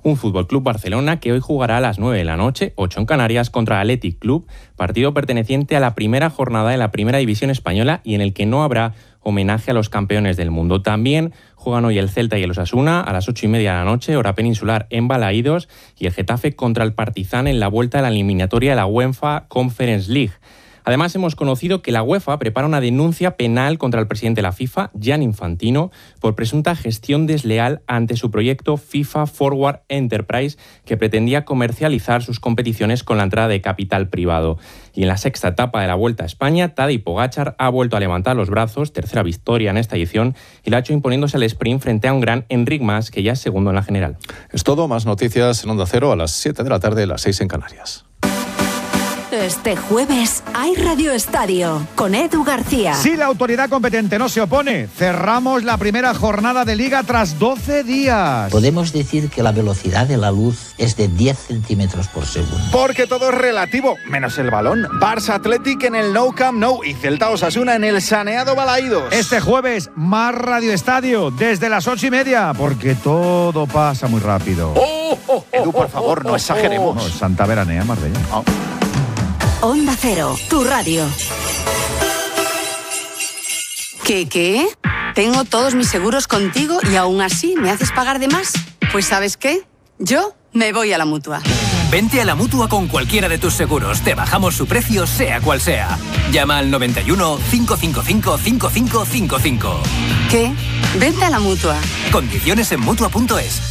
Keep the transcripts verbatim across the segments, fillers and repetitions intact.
un F C Barcelona que hoy jugará a las nueve de la noche, ocho en Canarias, contra el Athletic Club, partido perteneciente a la primera jornada de la Primera División Española y en el que no habrá homenaje a los campeones del mundo. También juegan hoy el Celta y el Osasuna a las ocho y media de la noche, hora peninsular, en Balaídos, y el Getafe contra el Partizan en la vuelta a la eliminatoria de la UEFA Conference League. Además, hemos conocido que la UEFA prepara una denuncia penal contra el presidente de la FIFA, Gianni Infantino, por presunta gestión desleal ante su proyecto FIFA Forward Enterprise, que pretendía comercializar sus competiciones con la entrada de capital privado. Y en la sexta etapa de la Vuelta a España, Tadej Pogačar ha vuelto a levantar los brazos, tercera victoria en esta edición, y lo ha hecho imponiéndose al sprint frente a un gran Enric Mas, que ya es segundo en la general. Es todo, más noticias en Onda Cero a las siete de la tarde, las seis en Canarias. Este jueves hay Radio Estadio con Edu García. Si la autoridad competente no se opone, cerramos la primera jornada de Liga tras doce días. Podemos decir que la velocidad de la luz es de diez centímetros por segundo. Porque todo es relativo, menos el balón. Barça Athletic en el Nou Camp Nou y Celta Osasuna en el saneado Balaídos. Este jueves, más Radio Estadio desde las ocho y media, porque todo pasa muy rápido. Oh, oh, oh, Edu, por favor, no exageremos. No, Santa Veranea, Marbella. Oh. Onda Cero, tu radio. ¿Qué, qué? Tengo todos mis seguros contigo y aún así me haces pagar de más. Pues ¿sabes qué? Yo me voy a la Mutua. Vente a la Mutua con cualquiera de tus seguros. Te bajamos su precio, sea cual sea. Llama al noventa y uno, cinco cinco cinco, cinco cinco cinco cinco. ¿Qué? Vente a la Mutua. Condiciones en Mutua punto es.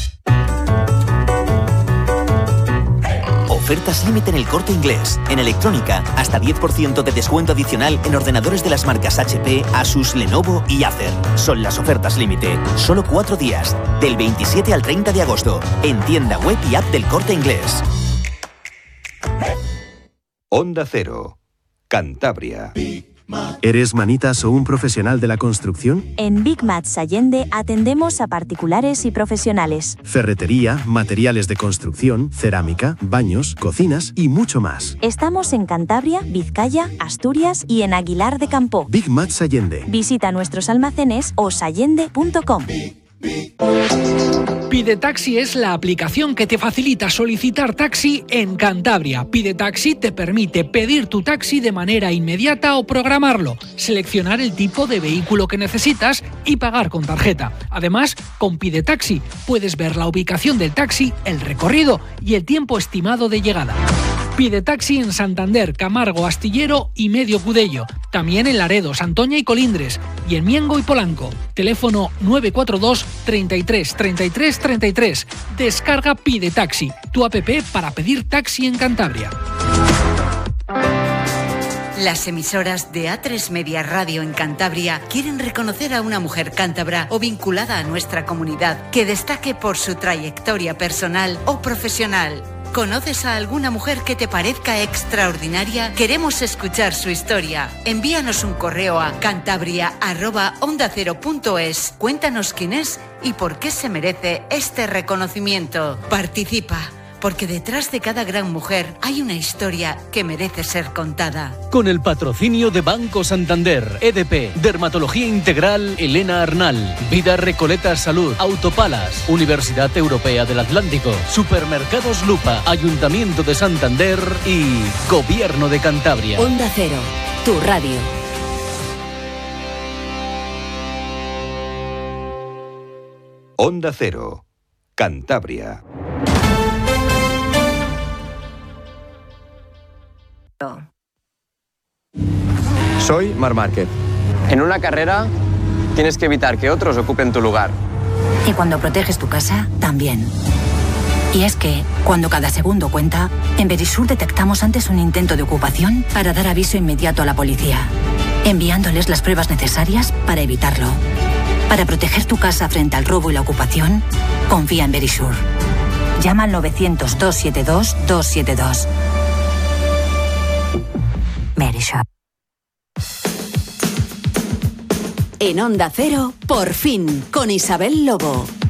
Ofertas límite en El Corte Inglés. En electrónica, hasta diez por ciento de descuento adicional en ordenadores de las marcas H P, Asus, Lenovo y Acer. Son las ofertas límite. Solo cuatro días. Del veintisiete al treinta de agosto. En tienda web y app del Corte Inglés. Onda Cero. Cantabria. ¿Eres manitas o un profesional de la construcción? En Big Mats Allende atendemos a particulares y profesionales. Ferretería, materiales de construcción, cerámica, baños, cocinas y mucho más. Estamos en Cantabria, Vizcaya, Asturias y en Aguilar de Campoo. Big Mats Allende. Visita nuestros almacenes o sallende punto com. Pide Taxi es la aplicación que te facilita solicitar taxi en Cantabria. Pide Taxi te permite pedir tu taxi de manera inmediata o programarlo, seleccionar el tipo de vehículo que necesitas y pagar con tarjeta. Además, con Pide Taxi puedes ver la ubicación del taxi, el recorrido y el tiempo estimado de llegada. Pide Taxi en Santander, Camargo, Astillero y Medio Cudello. También en Laredo, Santoña y Colindres. Y en Miengo y Polanco. Teléfono nueve cuatro dos, treinta y tres, treinta y tres, treinta y tres. Descarga Pide Taxi, tu app para pedir taxi en Cantabria. Las emisoras de A tres Media Radio en Cantabria quieren reconocer a una mujer cántabra o vinculada a nuestra comunidad que destaque por su trayectoria personal o profesional. ¿Conoces a alguna mujer que te parezca extraordinaria? Queremos escuchar su historia. Envíanos un correo a cantabria arroba onda cero punto es. Cuéntanos quién es y por qué se merece este reconocimiento. Participa, porque detrás de cada gran mujer hay una historia que merece ser contada. Con el patrocinio de Banco Santander, E D P, Dermatología Integral Elena Arnal, Vida Recoleta Salud, Autopalas, Universidad Europea del Atlántico, Supermercados Lupa, Ayuntamiento de Santander y Gobierno de Cantabria. Onda Cero, tu radio. Onda Cero, Cantabria. Soy Marc Márquez. En una carrera tienes que evitar que otros ocupen tu lugar. Y cuando proteges tu casa, también. Y es que, cuando cada segundo cuenta, en Verisur detectamos antes un intento de ocupación para dar aviso inmediato a la policía, enviándoles las pruebas necesarias para evitarlo. Para proteger tu casa frente al robo y la ocupación, confía en Verisur. Llama al novecientos, doscientos setenta y dos, doscientos setenta y dos. Verisur. En Onda Cero, por fin, con Isabel Lobo.